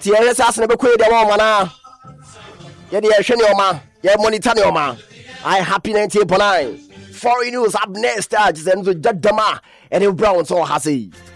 Tia Sassy Bequid, the woman. Yet, yeah, Shanioma, yeah, Monitanioma. I happy 98.9. Foreign news up next, and with Jadama and Brown so has he.